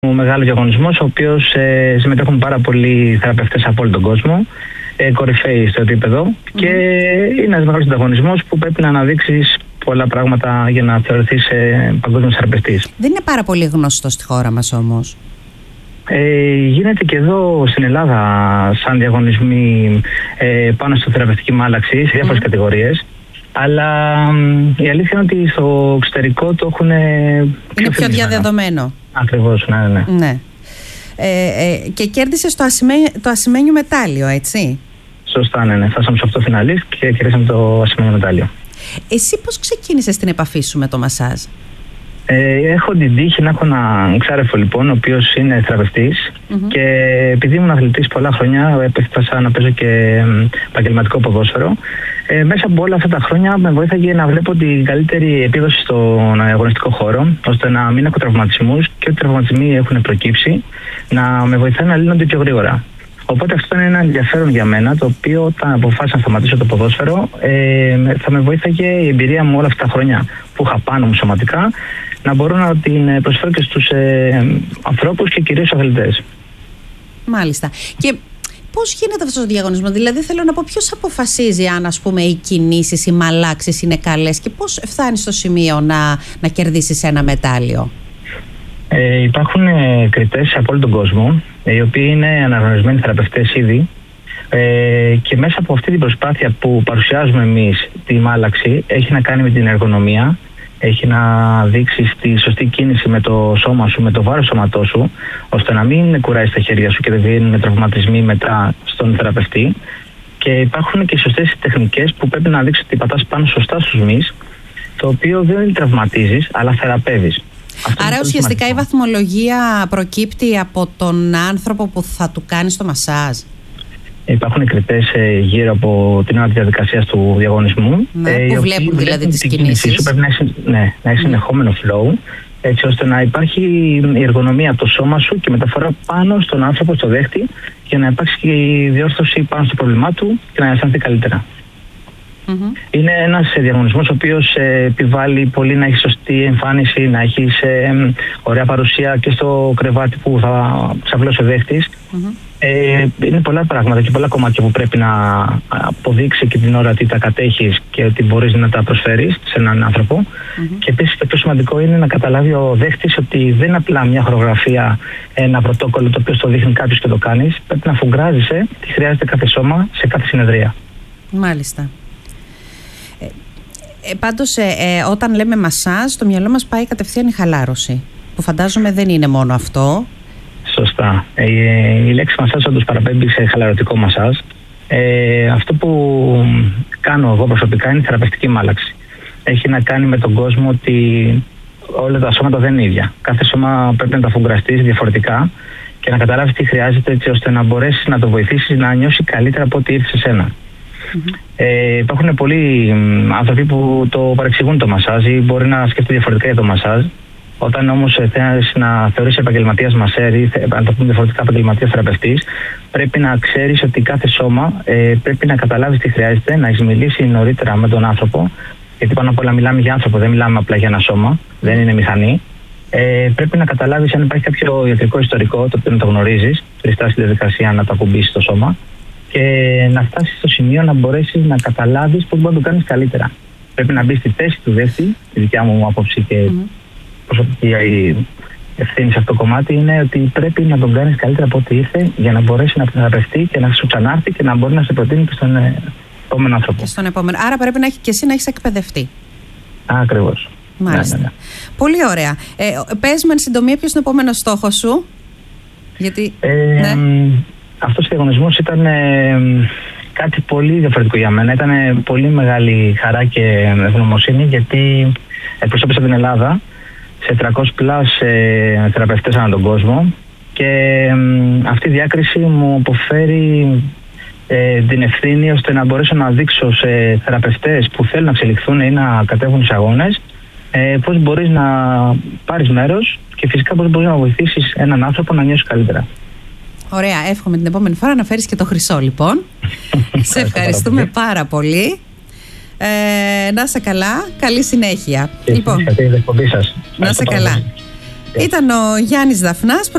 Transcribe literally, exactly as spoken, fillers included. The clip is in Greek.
Ο μεγάλος διαγωνισμός, ο οποίος ε, συμμετέχουν πάρα πολλοί θεραπευτές από όλο τον κόσμο, ε, κορυφαίοι στο επίπεδο, mm. και είναι ένας μεγάλος διαγωνισμός που πρέπει να αναδείξεις πολλά πράγματα για να θεωρηθείς ε, παγκόσμιος θεραπευτής. Δεν είναι πάρα πολύ γνωστό στη χώρα μας όμως. Ε, γίνεται και εδώ στην Ελλάδα σαν διαγωνισμοί ε, πάνω στο θεραπευτική μάλαξη σε διάφορες mm. κατηγορίες. Αλλά η αλήθεια είναι ότι στο εξωτερικό το έχουν. Είναι πιο διαδεδομένο. Ακριβώς, ναι, ναι. ναι. Ε, ε, και κέρδισε το, ασημέν, το ασημένιο μετάλλιο, έτσι. Σωστά, ναι, ναι. Φτάσαμε σε αυτό φιναλίστ και κερδίσαμε το ασημένιο μετάλλιο. Εσύ πώς ξεκίνησες την επαφή σου με το μασάζ? Ε, έχω την τύχη να έχω έναν ξάρεφο, λοιπόν, ο οποίος είναι θεραπευτής, mm-hmm. και επειδή ήμουν αθλητής πολλά χρόνια, έφτασα να παίζω και επαγγελματικό ποδόσφαιρο. Ε, μέσα από όλα αυτά τα χρόνια με βοήθαγε να βλέπω την καλύτερη επίδοση στον αγωνιστικό χώρο, ώστε να μην έχω τραυματισμούς και ό,τι τραυματισμοί έχουν προκύψει να με βοηθάει να λύνονται πιο γρήγορα. Οπότε αυτό είναι ένα ενδιαφέρον για μένα, το οποίο όταν αποφάσισα να σταματήσω το ποδόσφαιρο, ε, θα με βοήθαγε η εμπειρία μου όλα αυτά τα χρόνια που είχα πάνω μου σωματικά, να μπορώ να την προσφέρω και στους ε, ανθρώπους και κυρίως στους αθλητές. Μάλιστα. Και πώς γίνεται αυτός ο διαγωνισμός? Δηλαδή θέλω να πω, ποιος αποφασίζει αν, ας πούμε, οι κινήσεις, οι μαλάξεις είναι καλές και πώς φτάνεις στο σημείο να, να κερδίσεις ένα μετάλλιο? Ε, υπάρχουν ε, κριτές από όλο τον κόσμο, ε, οι οποίοι είναι αναγνωρισμένοι θεραπευτές ήδη, ε, και μέσα από αυτή την προσπάθεια που παρουσιάζουμε εμείς τη μάλαξη έχει να κάνει με την εργονομία, έχει να δείξεις τη σωστή κίνηση με το σώμα σου, με το βάρος σώματός σου, ώστε να μην κουράζεις τα χέρια σου και δεν βγαίνουν τραυματισμοί μετά στον θεραπευτή. Και υπάρχουν και σωστές τεχνικές που πρέπει να δείξεις ότι πατάς πάνω σωστά στους μυς, το οποίο δεν τραυματίζεις, αλλά θεραπεύεις. Αυτό. Άρα ουσιαστικά η βαθμολογία προκύπτει από τον άνθρωπο που θα του κάνει το μασάζ. Υπάρχουν κριτές ε, γύρω από την όλη διαδικασία του διαγωνισμού. Ναι, ε, που βλέπουν δηλαδή τις κινήσεις. Σου πρέπει να έχει, ναι, να έχει mm. συνεχόμενο flow, έτσι ώστε να υπάρχει η εργονομία από το σώμα σου και μεταφορά πάνω στον άνθρωπο, στο δέχτη, για να υπάρξει και η διόρθωση πάνω στο πρόβλημά του και να αισθανθεί καλύτερα. Mm-hmm. Είναι ένας διαγωνισμός ο οποίος ε, επιβάλλει πολύ να έχει σωστή εμφάνιση, να έχει ε, ωραία παρουσία και στο κρεβάτι που θα ξαπλώσει ο δέχτης. Mm-hmm. Ε, είναι πολλά πράγματα και πολλά κομμάτια που πρέπει να αποδείξει και την ώρα ότι τα κατέχεις και ότι μπορείς να τα προσφέρεις σε έναν άνθρωπο. Mm-hmm. Και επίσης το πιο σημαντικό είναι να καταλάβει ο δέχτης ότι δεν είναι απλά μια χορογραφία, ένα πρωτόκολλο το οποίο στο δείχνει κάποιος και το κάνεις. Πρέπει να φουγκράζεσαι τι χρειάζεται κάθε σώμα σε κάθε συνεδρία. Μάλιστα. Ε, ε, πάντως ε, ε, όταν λέμε μασάζ, το μυαλό μας πάει κατευθείαν η χαλάρωση, που φαντάζομαι δεν είναι μόνο αυτό. Σωστά. Ε, η λέξη μασάζ όντως παραπέμπει σε χαλαρωτικό μασάζ. Ε, αυτό που κάνω εγώ προσωπικά είναι θεραπευτική μάλαξη. Έχει να κάνει με τον κόσμο ότι όλα τα σώματα δεν είναι ίδια. Κάθε σώμα πρέπει να τα φουγκραστείς διαφορετικά και να καταλάβεις τι χρειάζεται, έτσι ώστε να μπορέσεις να το βοηθήσεις να νιώσει καλύτερα από ό,τι ήρθε σε σένα. Mm-hmm. Ε, υπάρχουν πολλοί άνθρωποι που το παρεξηγούν το μασάζ ή μπορεί να σκέφτονται διαφορετικά για το μασάζ. Όταν όμως θέλεις να θεωρείς επαγγελματίας μασέρ ή να το πούμε διαφορετικά επαγγελματίας θεραπευτής, πρέπει να ξέρεις ότι κάθε σώμα ε, πρέπει να καταλάβεις τι χρειάζεται, να έχεις μιλήσει νωρίτερα με τον άνθρωπο, γιατί πάνω απ' όλα μιλάμε για άνθρωπο, δεν μιλάμε απλά για ένα σώμα, δεν είναι μηχανή. Ε, πρέπει να καταλάβεις αν υπάρχει κάποιο ιατρικό ιστορικό, το οποίο να το γνωρίζεις, πριν φτάσεις στη διαδικασία να το ακουμπήσεις στο σώμα, και να φτάσεις στο σημείο να μπορέσεις να καταλάβεις πώς μπορεί να το κάνεις καλύτερα. Πρέπει να μπεις στη θέση του δέχτη, η δικιά μου άποψη και mm-hmm. προσωπική ευθύνη σε αυτό το κομμάτι είναι ότι πρέπει να τον κάνεις καλύτερα από ό,τι ήρθε για να μπορέσει να θεραπευτεί και να σου ξανάρθει και να μπορεί να σε προτείνει και στον επόμενο άνθρωπο. Και στον επόμενο. Άρα πρέπει να έχει και εσύ να έχεις εκπαιδευτεί. Ακριβώς. Μάλιστα. Ναι, ναι, ναι. Πολύ ωραία. Ε, πες με εν συντομία ποιος είναι ο επόμενος στόχος σου. Γιατί. Ε, ναι. Αυτός ο διαγωνισμός ήταν ε, κάτι πολύ διαφορετικό για μένα. Ήταν πολύ μεγάλη χαρά και ευγνωμοσύνη, γιατί εκπροσώπησα την Ελλάδα σε τριακόσιους πλας ε, θεραπευτές ανά τον κόσμο και ε, αυτή η διάκριση μου αποφέρει ε, την ευθύνη ώστε να μπορέσω να δείξω σε θεραπευτές που θέλουν να εξελιχθούν ή να κατέβουν στους αγώνες ε, πώς μπορείς να πάρεις μέρος και φυσικά πώς μπορείς να βοηθήσεις έναν άνθρωπο να νιώσει καλύτερα. Ωραία, εύχομαι την επόμενη φορά να φέρεις και το χρυσό, λοιπόν. Σε ευχαριστούμε πάρα πολύ. Ε, να είσαι καλά, καλή συνέχεια. Και λοιπόν, σας. Να είσαι καλά. Ήταν ο Γιάννης Δαφνάς.